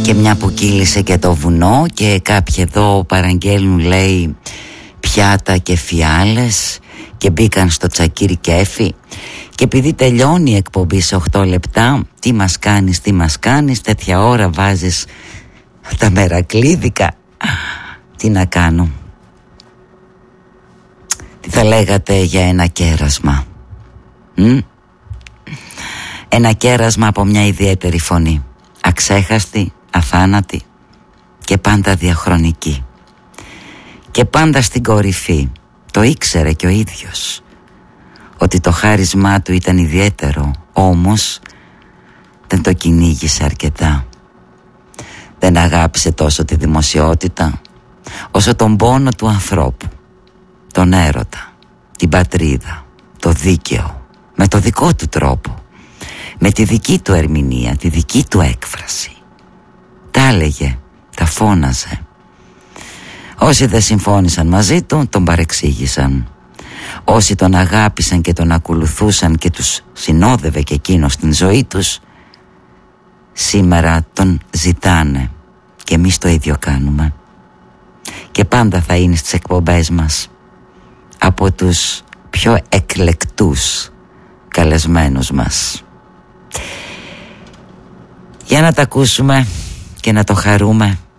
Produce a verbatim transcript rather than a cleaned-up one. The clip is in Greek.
Και μια που κύλησε και το βουνό και κάποιοι εδώ παραγγέλνουν, λέει, πιάτα και φιάλες και μπήκαν στο τσακίρι κέφι. Και επειδή τελειώνει η εκπομπή σε οκτώ λεπτά, τι μας κάνεις, τι μας κάνεις, τέτοια ώρα βάζεις τα μερακλίδικα. Τι να κάνω. Τι θα λέγατε για ένα κέρασμα? Μ? Ένα κέρασμα από μια ιδιαίτερη φωνή, αξέχαστη, αθάνατη και πάντα διαχρονική. Και πάντα στην κορυφή. Το ήξερε και ο ίδιος ότι το χάρισμά του ήταν ιδιαίτερο, όμως δεν το κυνήγησε αρκετά. Δεν αγάπησε τόσο τη δημοσιότητα όσο τον πόνο του ανθρώπου, τον έρωτα, την πατρίδα, το δίκαιο, με το δικό του τρόπο, με τη δική του ερμηνεία, τη δική του έκφραση. Τα έλεγε, τα φώναζε. Όσοι δεν συμφώνησαν μαζί του, τον παρεξήγησαν. Όσοι τον αγάπησαν και τον ακολουθούσαν και τους συνόδευε και εκείνος στην ζωή τους, σήμερα τον ζητάνε και εμείς το ίδιο κάνουμε. Και πάντα θα είναι στις εκπομπές μας από τους πιο εκλεκτούς καλεσμένους μας. Για να τα ακούσουμε και να το χαρούμε.